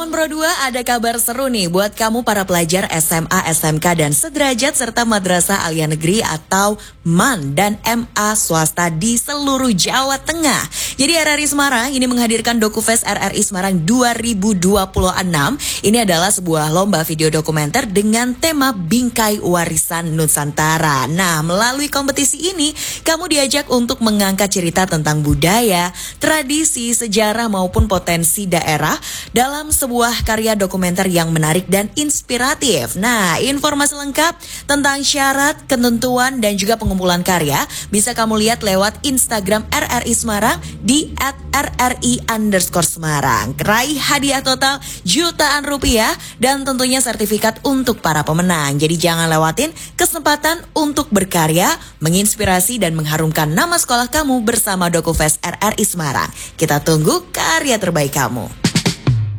Sobat Pro 2, ada kabar seru nih buat kamu para pelajar SMA, SMK, dan sederajat serta Madrasah Aliyah Negeri atau MAN dan MA swasta di seluruh Jawa Tengah. Jadi RRI Semarang ini menghadirkan DokuFest RRI Semarang 2026. Ini adalah sebuah lomba video dokumenter dengan tema Bingkai Warisan Nusantara. Nah, melalui kompetisi ini, kamu diajak untuk mengangkat cerita tentang budaya, tradisi, sejarah maupun potensi daerah dalam sebuah karya dokumenter yang menarik dan inspiratif. Nah, informasi lengkap tentang syarat, ketentuan, dan juga pengumpulan karya bisa kamu lihat lewat Instagram RRI Semarang di @rri_Semarang. Raih hadiah total jutaan rupiah dan tentunya sertifikat untuk para pemenang. Jadi jangan lewatin kesempatan untuk berkarya, menginspirasi dan mengharumkan nama sekolah kamu bersama DokuFest RRI Semarang. Kita tunggu karya terbaik kamu.